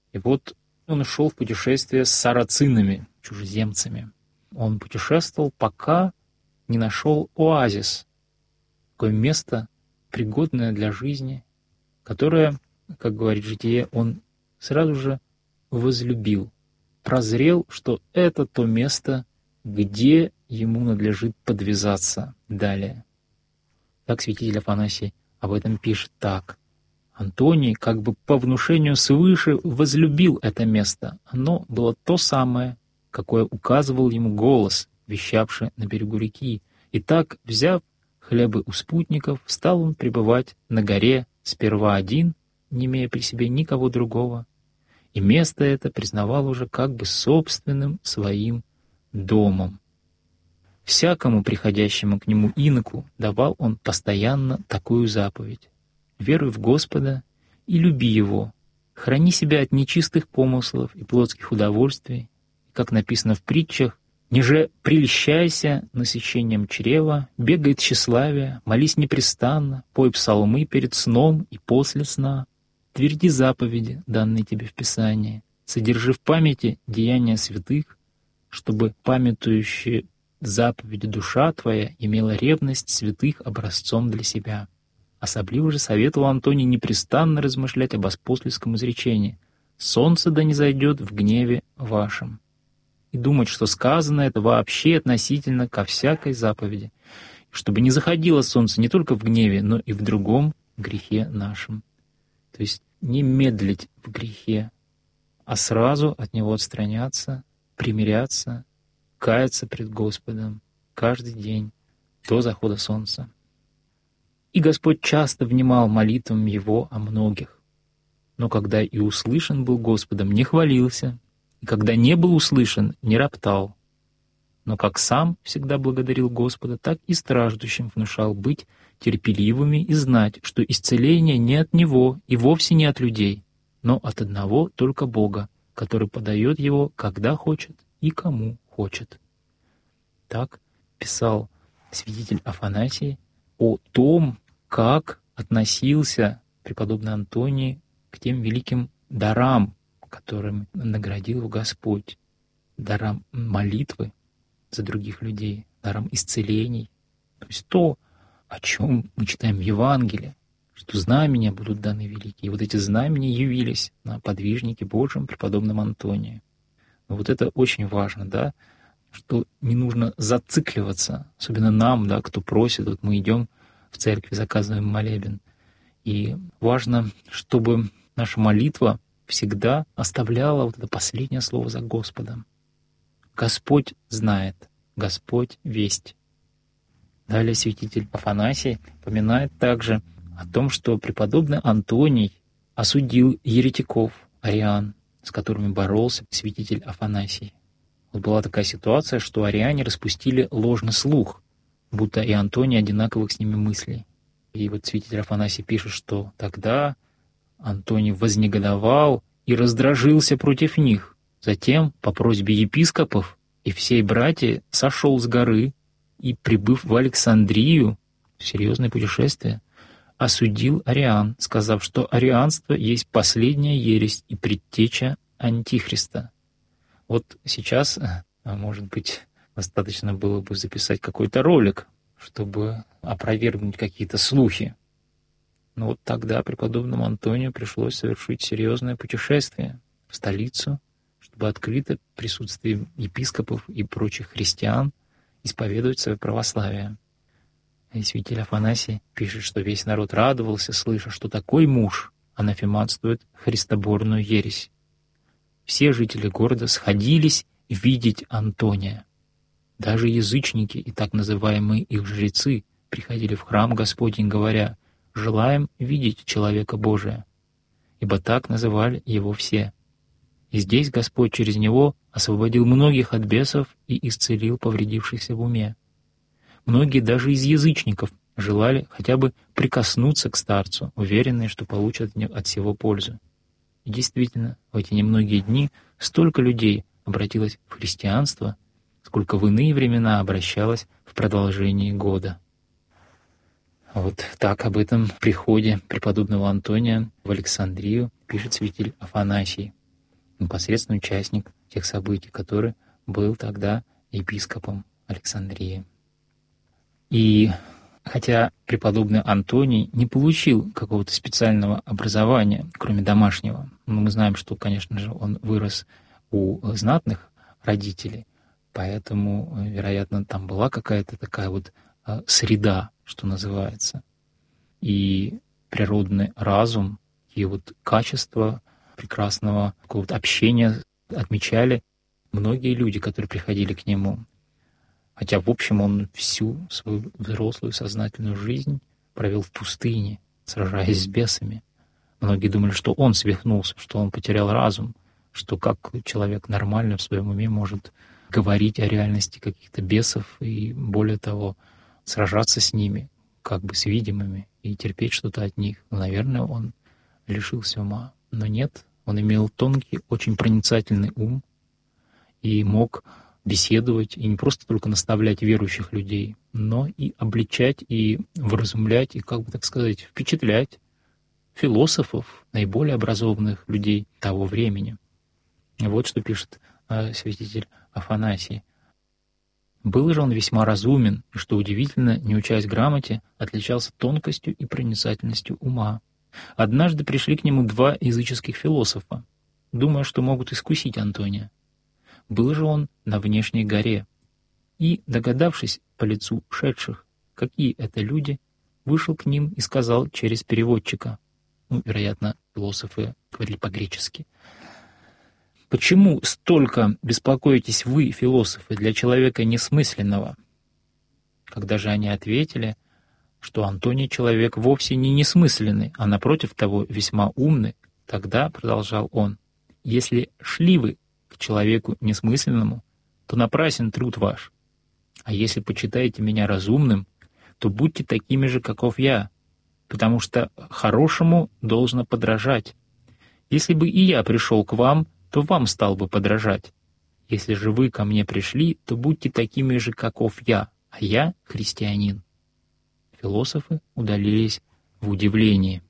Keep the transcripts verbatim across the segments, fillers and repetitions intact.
И вот он ушел в путешествие с сарацинами, чужеземцами. Он путешествовал, пока не нашел оазис, такое место, пригодное для жизни, которое, как говорит Житие, он сразу же возлюбил, прозрел, что это то место, где ему надлежит подвязаться далее. Так святитель Афанасий об этом пишет так. Антоний как бы по внушению свыше возлюбил это место. Оно было то самое, какое указывал ему голос, вещавший на берегу реки. И так, взяв хлебы у спутников, стал он пребывать на горе сперва один, не имея при себе никого другого, и место это признавал уже как бы собственным своим домом. Всякому приходящему к нему иноку давал он постоянно такую заповедь: «Веруй в Господа и люби Его, храни себя от нечистых помыслов и плотских удовольствий, и, как написано в притчах, ниже прельщайся насыщением чрева, бегай тщеславия, молись непрестанно, пой псалмы перед сном и после сна, тверди заповеди, данные тебе в Писании, содержи в памяти деяния святых, чтобы памятующая заповеди душа твоя имела ревность святых образцом для себя». Особливо же советовал Антоний непрестанно размышлять об апостольском изречении «Солнце да не зайдет в гневе вашем», и думать, что сказано это вообще относительно ко всякой заповеди, чтобы не заходило солнце не только в гневе, но и в другом грехе нашем. То есть не медлить в грехе, а сразу от него отстраняться, примиряться, каяться пред Господом каждый день до захода солнца. И Господь часто внимал молитвам его о многих. Но когда и услышан был Господом, не хвалился, и когда не был услышан, не роптал. Но как сам всегда благодарил Господа, так и страждущим внушал быть терпеливыми и знать, что исцеление не от Него и вовсе не от людей, но от одного только Бога, который подает его, когда хочет и кому хочет. Так писал святитель Афанасий о том, как относился преподобный Антоний к тем великим дарам, которым наградил его Господь, дарам молитвы за других людей, дарам исцелений. То есть то, о чем мы читаем в Евангелии, что знамения будут даны великие. И вот эти знамения явились на подвижнике Божьем, преподобном Антонии. Но вот это очень важно, да, что не нужно зацикливаться, особенно нам, да, кто просит, вот мы идем в церкви, заказываем молебен. И важно, чтобы наша молитва всегда оставляла вот это последнее слово за Господом. Господь знает, Господь весть. Далее святитель Афанасий поминает также о том, что преподобный Антоний осудил еретиков, ариан, с которыми боролся святитель Афанасий. Вот была такая ситуация, что ариане распустили ложный слух, будто и Антоний одинаковых с ними мыслей. И вот святитель Афанасий пишет, что тогда Антоний вознегодовал и раздражился против них. Затем, по просьбе епископов и всей братьи, сошел с горы и, прибыв в Александрию, в серьезное путешествие, осудил ариан, сказав, что арианство есть последняя ересь и предтеча Антихриста. Вот сейчас, может быть, достаточно было бы записать какой-то ролик, чтобы опровергнуть какие-то слухи. Но вот тогда преподобному Антонию пришлось совершить серьезное путешествие в столицу, чтобы открыто в присутствии епископов и прочих христиан исповедовать свое православие. И святитель Афанасий пишет, что весь народ радовался, слыша, что такой муж анафематствует христоборную ересь. Все жители города сходились видеть Антония. Даже язычники и так называемые их жрецы приходили в храм Господень, говоря: «Желаем видеть человека Божия», ибо так называли его все. И здесь Господь через него освободил многих от бесов и исцелил повредившихся в уме. Многие даже из язычников желали хотя бы прикоснуться к старцу, уверенные, что получат от всего пользу. И действительно, в эти немногие дни столько людей обратилось в христианство, сколько в иные времена обращалось в продолжении года. Вот так об этом приходе преподобного Антония в Александрию пишет святитель Афанасий. непосредственный участник тех событий, который был тогда епископом Александрии. И хотя преподобный Антоний не получил какого-то специального образования, кроме домашнего, но мы знаем, что, конечно же, он вырос у знатных родителей, поэтому, вероятно, там была какая-то такая вот среда, что называется. И природный разум, и вот качество прекрасного какого-то общения отмечали многие люди, которые приходили к нему. Хотя, в общем, он всю свою взрослую сознательную жизнь провел в пустыне, сражаясь с бесами. Многие думали, что он свихнулся, что он потерял разум, что как человек нормально в своем уме может говорить о реальности каких-то бесов и, более того, сражаться с ними, как бы с видимыми, и терпеть что-то от них. Но, наверное, он лишился ума. Но нет, он имел тонкий, очень проницательный ум и мог беседовать, и не просто только наставлять верующих людей, но и обличать, и вразумлять, и, как бы так сказать, впечатлять философов, наиболее образованных людей того времени. Вот что пишет э, святитель Афанасий. «Был же он весьма разумен, и, что удивительно, не учась грамоте, отличался тонкостью и проницательностью ума. Однажды пришли к нему два языческих философа, думая, что могут искусить Антония. Был же он на внешней горе, и, догадавшись по лицу шедших, какие это люди, вышел к ним и сказал через переводчика, ну, вероятно, философы говорили по-гречески: «Почему столько беспокоитесь вы, философы, для человека несмысленного?» Когда же они ответили, что Антоний человек вовсе не несмысленный, а напротив того весьма умный, тогда, продолжал он, «если шли вы к человеку несмысленному, то напрасен труд ваш. А если почитаете меня разумным, то будьте такими же, каков я, потому что хорошему должно подражать. Если бы и я пришел к вам, то вам стал бы подражать. Если же вы ко мне пришли, то будьте такими же, каков я, а я христианин». Философы удалились в удивлении.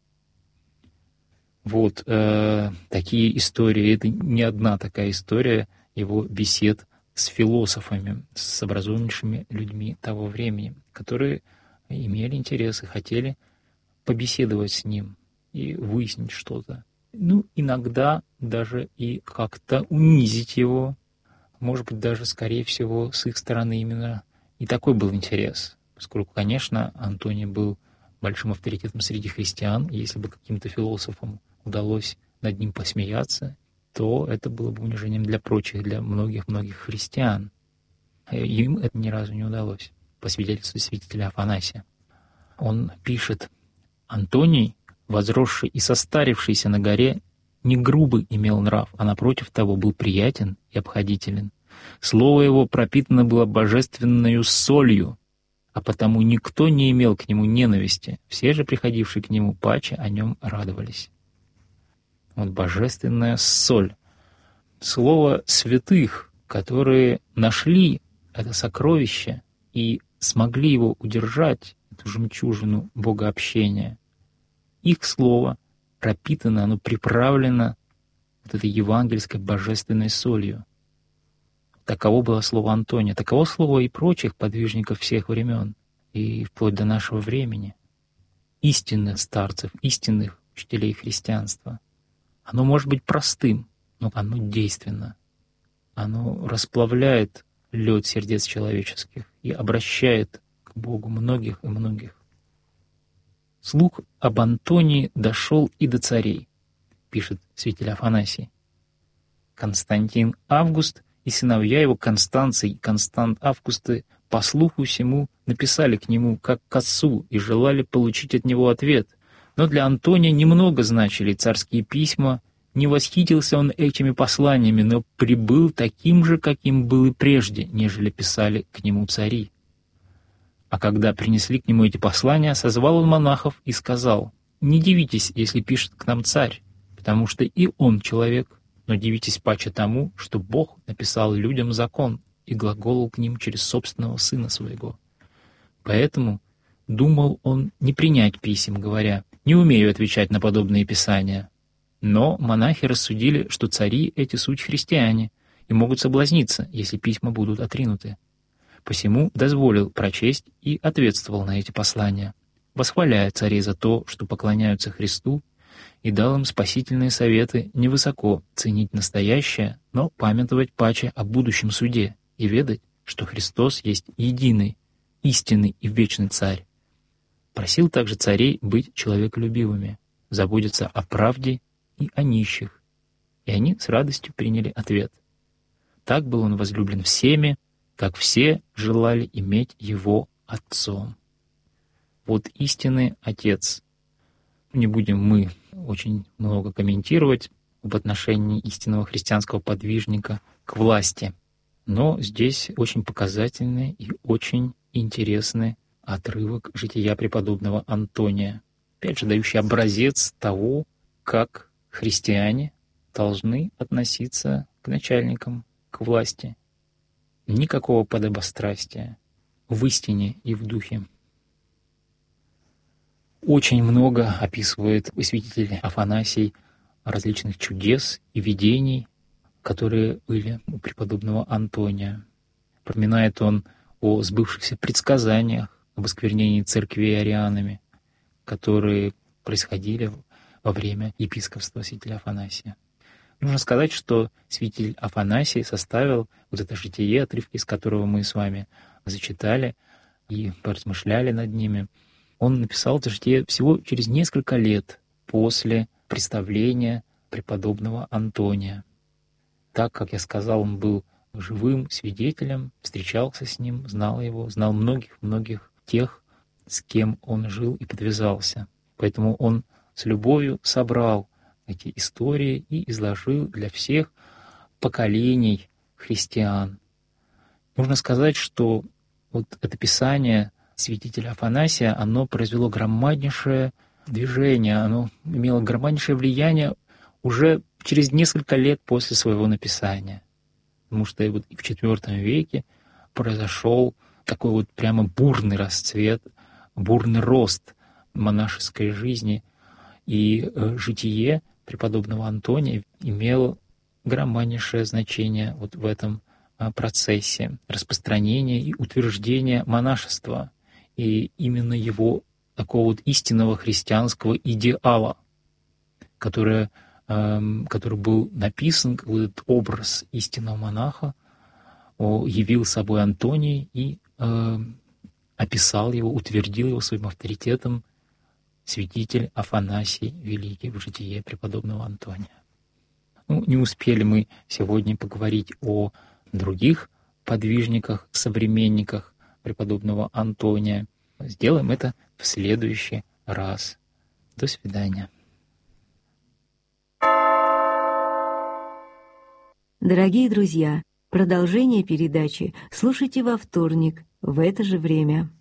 Вот э, такие истории, это не одна такая история его бесед с философами, с образованнейшими людьми того времени, которые имели интерес и хотели побеседовать с ним и выяснить что-то. Ну, иногда даже и как-то унизить его, может быть, даже, скорее всего, с их стороны именно и такой был интерес, поскольку, конечно, Антоний был большим авторитетом среди христиан, и если бы каким-то философам удалось над ним посмеяться, то это было бы унижением для прочих, для многих-многих христиан. Им это ни разу не удалось, по свидетельству святителя Афанасия. Он пишет: «Антоний, возросший и состарившийся на горе, не грубый имел нрав, а напротив того был приятен и обходителен. Слово его пропитано было божественною солью, а потому никто не имел к нему ненависти, все же, приходившие к нему, паче о нем радовались». Вот божественная соль. Слово святых, которые нашли это сокровище и смогли его удержать, эту жемчужину богообщения. Их слово пропитано, оно приправлено вот этой евангельской божественной солью. Таково было слово Антония, таково слово и прочих подвижников всех времен, и вплоть до нашего времени. Истинных старцев, истинных учителей христианства. Оно может быть простым, но оно действенно. Оно расплавляет лед сердец человеческих и обращает к Богу многих и многих. Слух об Антонии дошел и до царей, пишет святитель Афанасий. Константин Август и сыновья его Констанций и Констант Августы по слуху сему написали к нему как к отцу и желали получить от него ответ. Но для Антония немного значили царские письма, не восхитился он этими посланиями, но прибыл таким же, каким был и прежде, нежели писали к нему цари. А когда принесли к нему эти послания, созвал он монахов и сказал: «Не дивитесь, если пишет к нам царь, потому что и он человек, но дивитесь паче тому, что Бог написал людям закон и глаголал к ним через собственного Сына Своего. Поэтому думал он не принять писем, говоря: не умею отвечать на подобные писания. Но монахи рассудили, что цари эти суть христиане и могут соблазниться, если письма будут отринуты. Посему дозволил прочесть и ответствовал на эти послания, восхваляя царей за то, что поклоняются Христу, и дал им спасительные советы невысоко ценить настоящее, но памятовать паче о будущем суде и ведать, что Христос есть единый, истинный и вечный царь. Просил также царей быть человеколюбивыми, заботиться о правде и о нищих, и они с радостью приняли ответ. Так был он возлюблен всеми, как все желали иметь его отцом. Вот истинный Отец. Не будем мы очень много комментировать об отношении истинного христианского подвижника к власти, но здесь очень показательный и очень интересный отрывок жития преподобного Антония, опять же дающий образец того, как христиане должны относиться к начальникам, к власти. Никакого подобострастия, в истине и в духе. Очень много описывает святитель Афанасий различных чудес и видений, которые были у преподобного Антония. Упоминает он о сбывшихся предсказаниях об осквернении церквей арианами, которые происходили во время епископства святителя Афанасия. Нужно сказать, что святитель Афанасий составил вот это житие, отрывки из которого мы с вами зачитали и поразмышляли над ними. Он написал это житие всего через несколько лет после представления преподобного Антония. Так, как я сказал, он был живым свидетелем, встречался с ним, знал его, знал многих-многих тех, с кем он жил и подвязался. Поэтому он с любовью собрал эти истории и изложил для всех поколений христиан. Нужно сказать, что вот это писание святителя Афанасия, оно произвело громаднейшее движение, оно имело громаднейшее влияние уже через несколько лет после своего написания. Потому что вот в четвёртом веке произошел такой вот прямо бурный расцвет, бурный рост монашеской жизни, и житие преподобного Антония имело громаднейшее значение вот в этом процессе распространения и утверждения монашества, и именно его такого вот истинного христианского идеала, который, эм, который был написан, как вот этот образ истинного монаха, о, явил собой Антоний и э, описал его, утвердил его своим авторитетом святитель Афанасий Великий в житие преподобного Антония. Ну, не успели мы сегодня поговорить о других подвижниках, современниках преподобного Антония. Сделаем это в следующий раз. До свидания. Дорогие друзья, продолжение передачи слушайте во вторник в это же время.